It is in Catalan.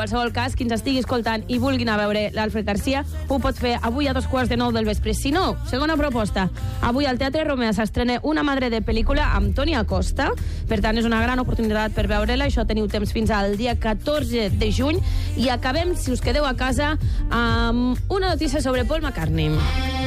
qualsevol cas, qui ens estigui escoltant i vulgui anar a veure l'Alfred Garcia, ho pot fer avui a 9:15 del vespre. Si no, segona proposta, avui al Teatre Romea s'estrena Una madre de pel·lícula amb Toni Acosta. Per tant, és una gran oportunitat per veure-la. Això teniu temps fins al dia 14 de juny. I acabem, si us quedeu a casa, amb una notícia sobre Paul McCartney.